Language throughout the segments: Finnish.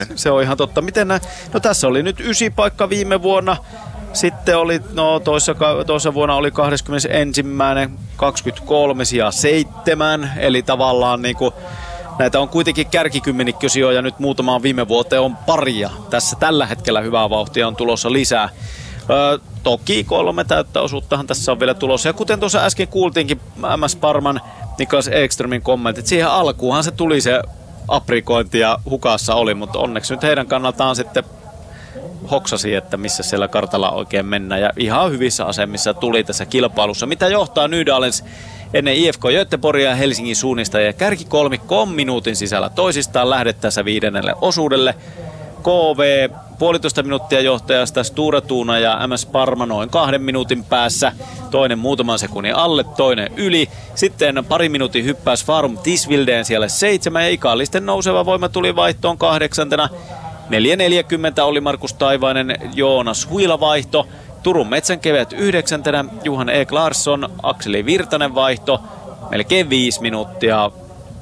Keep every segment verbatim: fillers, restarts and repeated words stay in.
Se on ihan totta. Miten nää? No tässä oli nyt ysi paikka viime vuonna. Sitten oli, no toissa, toissa vuonna oli kahdeskymmenesensimmäinen kaksikymmentäkolme sijaa seitsemän. Eli tavallaan niinku, näitä on kuitenkin kärkikymmenikkösijoja nyt muutamaan viime vuoteen on paria. Tässä tällä hetkellä hyvää vauhtia on tulossa lisää. Öö, toki kolme täyttä osuuttahan tässä on vielä tulossa. Ja kuten tuossa äsken kuultiinkin M S Parman Niklas Ekströmin kommentit, siihen alkuunhan se tuli se aprikointi ja hukassa oli, mutta onneksi nyt heidän kannaltaan sitten hoksasi, että missä siellä kartalla oikein mennään. Ja ihan hyvissä asemissa tuli tässä kilpailussa, mitä johtaa Nydalens ennen I F K Göteborgia ja Helsingin suunnistajia. Kärkikolmikko on minuutin sisällä toisistaan lähdettäessä viidennelle osuudelle. K V puolitoista minuuttia johtajasta, Stura Tuuna ja M S Parma noin kahden minuutin päässä. Toinen muutaman sekunnin alle, toinen yli. Sitten pari minuutin hyppäys Farum Tisvildeen siellä seitsemän ja ikallisten nouseva voima tuli vaihtoon kahdeksantena. neljä neljäkymmentä oli Markus Taivainen, Joonas Huila vaihto. Turun Metsänkevet yhdeksäntenä, Juhan Eek Larsson, Akseli Virtanen vaihto. Melkein viisi minuuttia.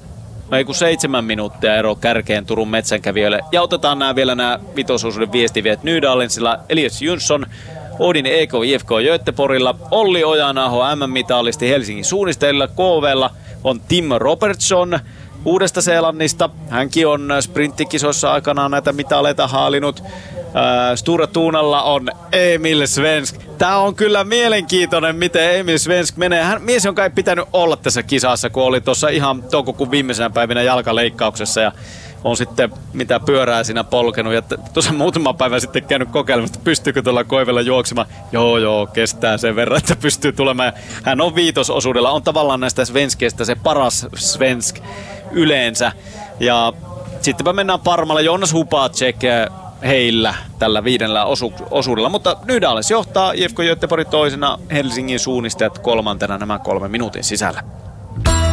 No ei kun seitsemän minuuttia ero kärkeen Turun Metsänkävijöille. Ja otetaan nämä vielä nämä vitososuuden viestiviet Nydalensilla. Elias Jönsson, Odin E K I F K Göteborgilla, Olli Ojanaho M M-mitalisti Helsingin suunnistajilla, K V:llä on Tim Robertson Uudesta Seelannista. Hänkin on sprinttikisoissa aikanaan näitä mitaleita haalinut. Stura Tuunalla on Emil Svensk. Tää on kyllä mielenkiintoinen, miten Emil Svensk menee. Hän, mies on kai pitänyt olla tässä kisassa, kun oli tuossa ihan toukokuun viimeisenä päivinä jalkaleikkauksessa ja on sitten mitä pyörää siinä polkenut. Ja tuossa muutama päivä sitten käynyt kokeilemassa, että pystyykö tuolla koivella juoksemaan. Joo, joo, kestää sen verran, että pystyy tulemaan. Hän on viitososuudella, on tavallaan näistä svenskeistä se paras svensk yleensä. Ja sittenpä mennään Parmalle, Jonas Hupacek heillä tällä viidennellä osu- osuudella. Mutta Nydalens johtaa, I F K Göteborg toisena, Helsingin suunnistajat kolmantena nämä kolmen minuutin sisällä.